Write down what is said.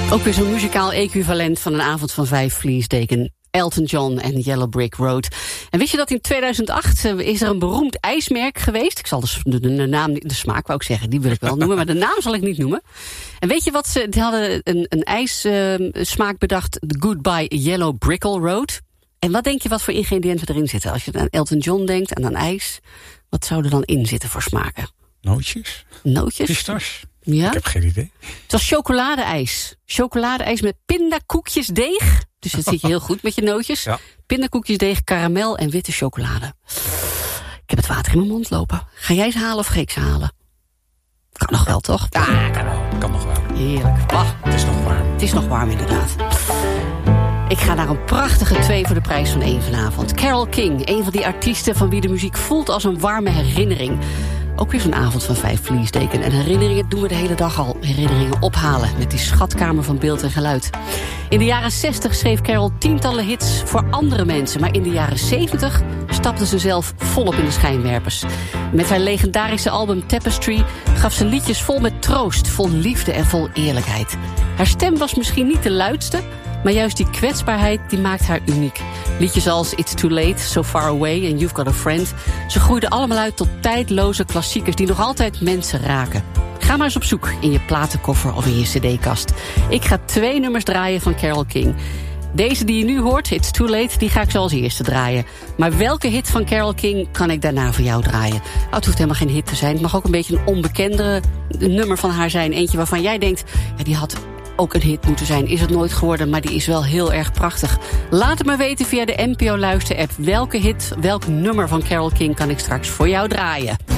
Ook weer zo'n muzikaal equivalent van een avond van 5 vliesdeken. Elton John en Yellow Brick Road. En wist je dat in 2008 is er een beroemd ijsmerk geweest? Ik zal de naam, de smaak wou ik zeggen, die wil ik wel noemen, maar de naam zal ik niet noemen. En weet je wat ze hadden een ijssmaak bedacht, de Goodbye Yellow Brickle Road. En wat denk je wat voor ingrediënten erin zitten? Als je aan Elton John denkt en aan ijs, wat zou er dan in zitten voor smaken? Nootjes? Pistache? Ja? Ik heb geen idee. Het was chocoladeijs. Chocoladeijs met pindakoekjesdeeg. Dus dat zit je heel goed met je nootjes. Ja. Pindakoekjesdeeg, karamel en witte chocolade. Ik heb het water in mijn mond lopen. Ga jij ze halen of ga ik ze halen? Kan nog wel, toch? Ja, kan nog wel. Heerlijk. Ah, het is nog warm. Het is nog warm, inderdaad. Ik ga naar een prachtige 2 voor de prijs van 1 vanavond. Carole King, een van die artiesten van wie de muziek voelt als een warme herinnering. Ook weer zo'n avond van 5 vliesdeken. En herinneringen doen we de hele dag al. Herinneringen ophalen met die schatkamer van beeld en geluid. In de jaren 60 schreef Carole tientallen hits voor andere mensen. Maar in de jaren 70 stapte ze zelf volop in de schijnwerpers. Met haar legendarische album Tapestry gaf ze liedjes vol met troost, vol liefde en vol eerlijkheid. Haar stem was misschien niet de luidste, maar juist die kwetsbaarheid die maakt haar uniek. Liedjes als It's Too Late, So Far Away en You've Got a Friend. Ze groeiden allemaal uit tot tijdloze klassiekers die nog altijd mensen raken. Ga maar eens op zoek in je platenkoffer of in je cd-kast. Ik ga 2 nummers draaien van Carole King. Deze die je nu hoort, It's Too Late, die ga ik zo als eerste draaien. Maar welke hit van Carole King kan ik daarna voor jou draaien? Oh, het hoeft helemaal geen hit te zijn. Het mag ook een beetje een onbekendere nummer van haar zijn. Eentje waarvan jij denkt, ja, die had ook een hit moeten zijn. Is het nooit geworden, maar die is wel heel erg prachtig. Laat het me weten via de NPO Luister-app. Welke hit, welk nummer van Carole King kan ik straks voor jou draaien?